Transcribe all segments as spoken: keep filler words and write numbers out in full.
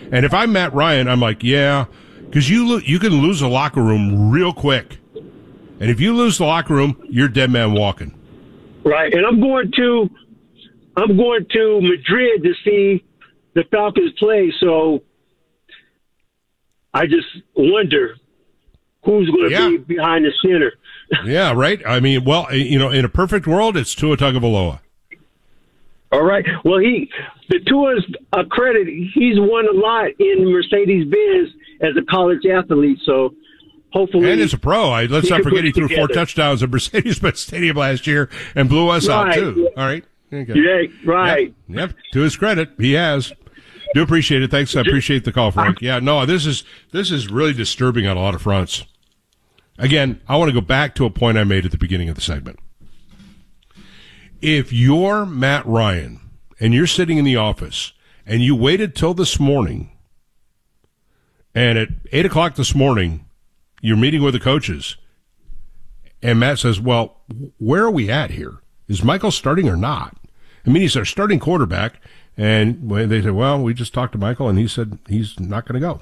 And if I'm Matt Ryan, I'm like, yeah, because you lo- you can lose a locker room real quick. And if you lose the locker room, you're dead man walking. Right, and I'm going to I'm going to Madrid to see the Falcons play, so I just wonder who's going to yeah. be behind the center. Yeah, right. I mean, well, you know, in a perfect world, it's Tua Tagovailoa. All right. Well, he the Tua's a credit. He's won a lot in Mercedes-Benz as a college athlete, so hopefully. And as a pro, I, let's not forget he threw together. four touchdowns at Mercedes-Benz Stadium last year and blew us right. out too. All right. Okay. Yeah. Right. Yep. yep. To his credit, he has. Do appreciate it. Thanks. I appreciate the call, Frank. Yeah. No, this is this is really disturbing on a lot of fronts. Again, I want to go back to a point I made at the beginning of the segment. If you're Matt Ryan and you're sitting in the office and you waited till this morning, and at eight o'clock this morning, you're meeting with the coaches, and Matt says, well, where are we at here? Is Michael starting or not? I mean, he's our starting quarterback, and they said, well, we just talked to Michael, and he said he's not going to go.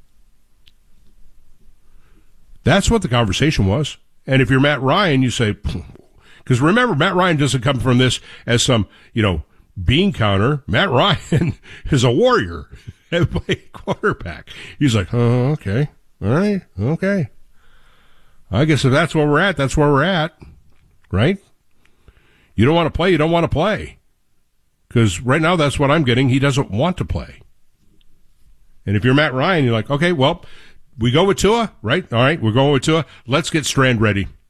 That's what the conversation was. And if you're Matt Ryan, you say, because remember, Matt Ryan doesn't come from this as some, you know, bean counter. Matt Ryan is a warrior and play quarterback. He's like, oh, okay. All right. Okay. I guess if that's where we're at, that's where we're at. Right? You don't want to play, you don't want to play. Because right now that's what I'm getting. He doesn't want to play. And if you're Matt Ryan, you're like, okay, well, we go with Tua, right? All right, we're going with Tua. Let's get Strand ready.